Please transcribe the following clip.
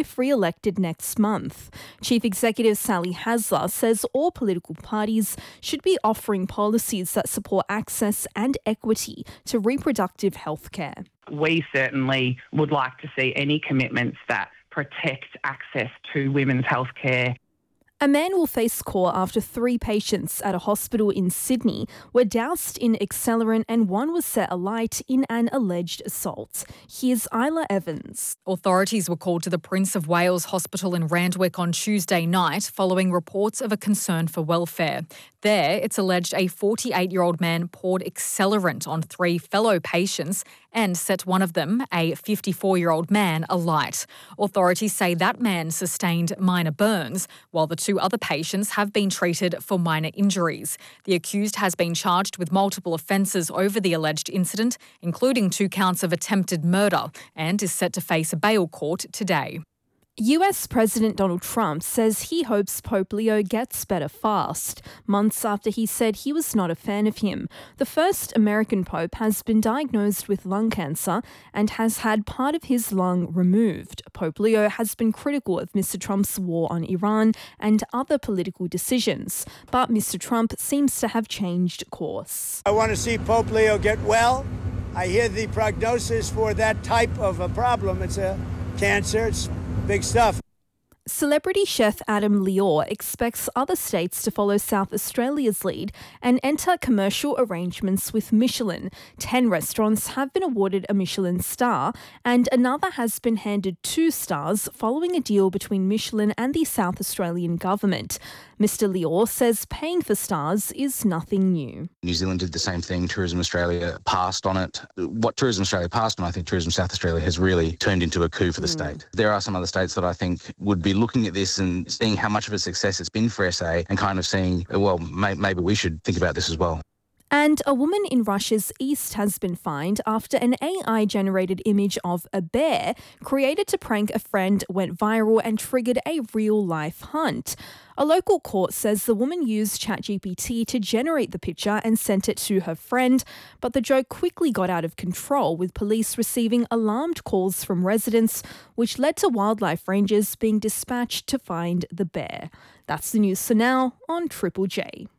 if re-elected next month. Chief Executive Sally Hasler says all political parties should be offering policies that support access and equity to reproductive health care. We certainly would like to see any commitments that protect access to women's health care. A man will face court after 3 patients at a hospital in Sydney were doused in accelerant and one was set alight in an alleged assault. Here's Isla Evans. Authorities were called to the Prince of Wales Hospital in Randwick on Tuesday night following reports of a concern for welfare. There, it's alleged a 48-year-old man poured accelerant on 3 fellow patients and set one of them, a 54-year-old man, alight. Authorities say that man sustained minor burns, while the 2 other patients have been treated for minor injuries. The accused has been charged with multiple offences over the alleged incident, including 2 counts of attempted murder, and is set to face a bail court today. US President Donald Trump says he hopes Pope Leo gets better fast, months after he said he was not a fan of him. The first American pope has been diagnosed with lung cancer and has had part of his lung removed. Pope Leo has been critical of Mr. Trump's war on Iran and other political decisions, but Mr. Trump seems to have changed course. I want to see Pope Leo get well. I hear the prognosis for that type of a problem. It's a cancer. It's big stuff. Celebrity chef Adam Liaw expects other states to follow South Australia's lead and enter commercial arrangements with Michelin. 10 restaurants have been awarded a Michelin star and another has been handed 2 stars following a deal between Michelin and the South Australian government. Mr. Liaw says paying for stars is nothing new. New Zealand did the same thing. Tourism Australia passed on it. What Tourism Australia passed on, I think Tourism South Australia has really turned into a coup for the state. There are some other states that I think would be looking at this and seeing how much of a success it's been for SA and kind of saying, well, maybe we should think about this as well. And a woman in Russia's east has been fined after an AI-generated image of a bear created to prank a friend went viral and triggered a real-life hunt. A local court says the woman used ChatGPT to generate the picture and sent it to her friend, but the joke quickly got out of control, with police receiving alarmed calls from residents, which led to wildlife rangers being dispatched to find the bear. That's the news for now on Triple J.